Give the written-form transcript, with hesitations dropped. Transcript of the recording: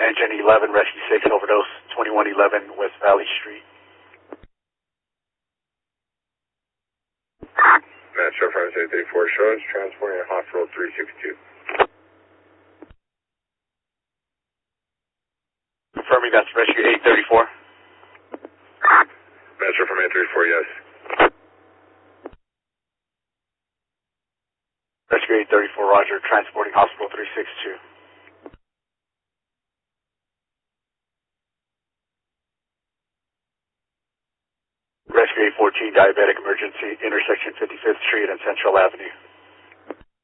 Engine 11, Rescue 6, overdose, 2111 West Valley Street. Metro 5834 shows, transporting to hospital 362. Confirming that's Rescue 834. Metro from 834, yes. Rescue 834, roger, transporting hospital 362. Rescue 814, diabetic emergency, intersection 55th Street and Central Avenue.